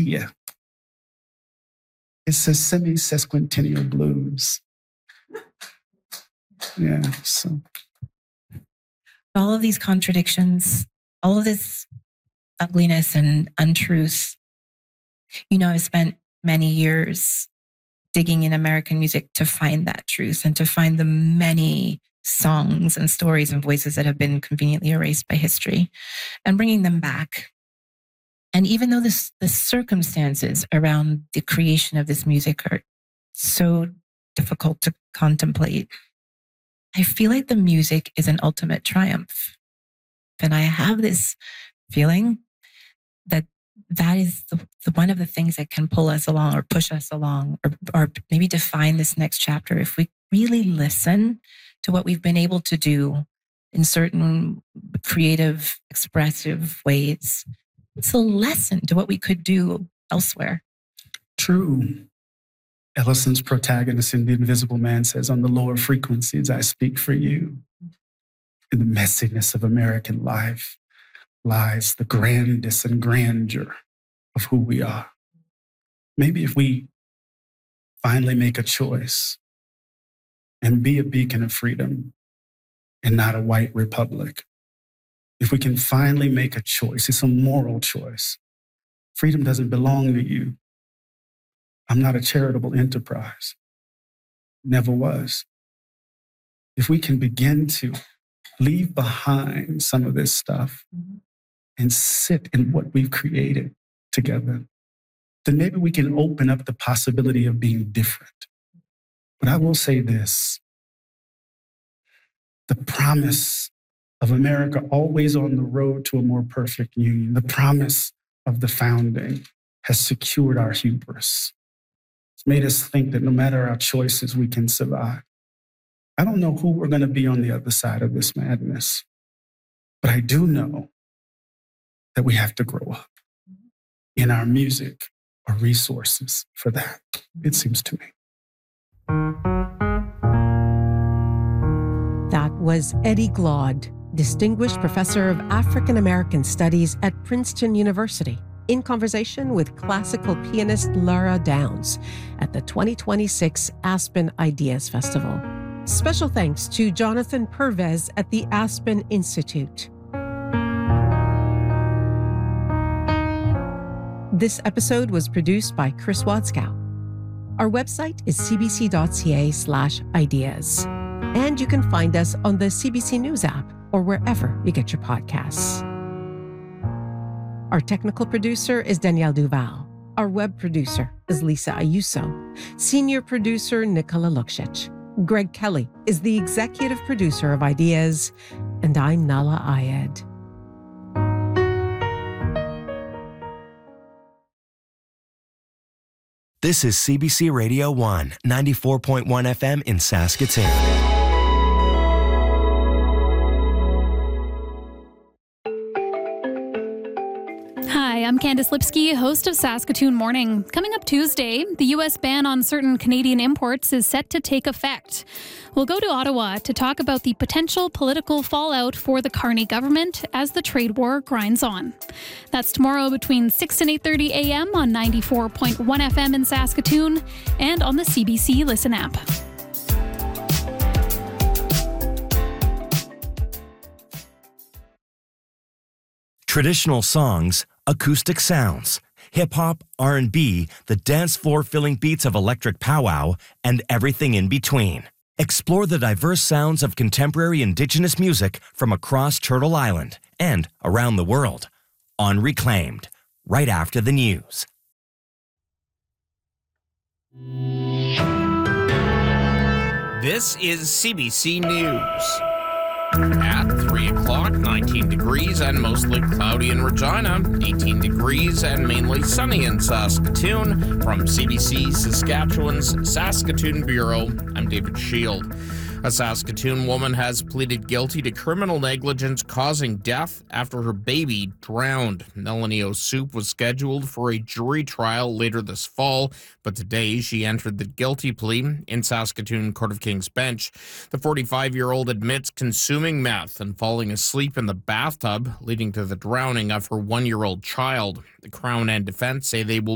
Yeah. It's a semi-sesquicentennial blues. Yeah, so. All of these contradictions, all of this ugliness and untruth. I've spent many years digging in American music to find that truth and to find the many songs and stories and voices that have been conveniently erased by history and bringing them back. And even though the circumstances around the creation of this music are so difficult to contemplate, I feel like the music is an ultimate triumph. And I have this feeling that is the one of the things that can pull us along or push us along or maybe define this next chapter. If we really listen to what we've been able to do in certain creative, expressive ways, it's a lesson to what we could do elsewhere. True. Ellison's protagonist in The Invisible Man says, on the lower frequencies, I speak for you. In the messiness of American life lies the grandest and grandeur of who we are. Maybe if we finally make a choice and be a beacon of freedom and not a white republic, if we can finally make a choice, it's a moral choice. Freedom doesn't belong to you. I'm not a charitable enterprise. Never was. If we can begin to leave behind some of this stuff and sit in what we've created together, then maybe we can open up the possibility of being different. But I will say this, the promise of America always on the road to a more perfect union, the promise of the founding has secured our hubris. It's made us think that no matter our choices, we can survive. I don't know who we're going to be on the other side of this madness, but I do know that we have to grow up. In our music or resources for that, it seems to me. That was Eddie Glaude, Distinguished Professor of African American Studies at Princeton University, in conversation with classical pianist Lara Downs at the 2026 Aspen Ideas Festival. Special thanks to Jonathan Pervez at the Aspen Institute. This episode was produced by Chris Wadskow. Our website is cbc.ca/ideas. And you can find us on the CBC News app or wherever you get your podcasts. Our technical producer is Danielle Duval. Our web producer is Lisa Ayuso. Senior producer Nicola Luksic. Greg Kelly is the executive producer of Ideas. And I'm Nala Ayed. This is CBC Radio 1, 94.1 FM in Saskatoon. Hi, I'm Candice Lipsky, host of Saskatoon Morning. Coming up Tuesday, the U.S. ban on certain Canadian imports is set to take effect. We'll go to Ottawa to talk about the potential political fallout for the Carney government as the trade war grinds on. That's tomorrow between 6 and 8:30 a.m. on 94.1 FM in Saskatoon and on the CBC Listen app. Traditional songs, acoustic sounds, hip-hop, R&B, the dance floor-filling beats of electric powwow, and everything in between. Explore the diverse sounds of contemporary Indigenous music from across Turtle Island and around the world on Reclaimed, right after the news. This is CBC News. At 3 o'clock, 19 degrees and mostly cloudy in Regina, 18 degrees and mainly sunny in Saskatoon. From CBC Saskatchewan's Saskatoon Bureau, I'm David Shield. A Saskatoon woman has pleaded guilty to criminal negligence causing death after her baby drowned. Melanie O'Soup was scheduled for a jury trial later this fall, but today she entered the guilty plea in Saskatoon Court of King's Bench. The 45-year-old admits consuming meth and falling asleep in the bathtub, leading to the drowning of her 1-year-old child. The Crown and defense say they will